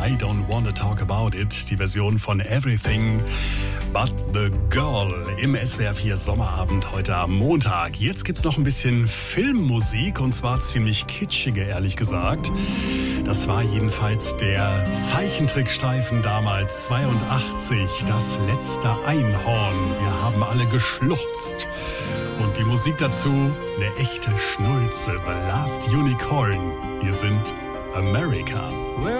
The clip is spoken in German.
I Don't Wanna Talk About It, die Version von Everything But the Girl im SWR 4 Sommerabend heute am Montag. Jetzt gibt's noch ein bisschen Filmmusik und zwar ziemlich kitschige, ehrlich gesagt. Das war jedenfalls der Zeichentrickstreifen damals, 82, das letzte Einhorn. Wir haben alle geschluchzt. Und die Musik dazu, eine echte Schnulze, The Last Unicorn. Wir sind America.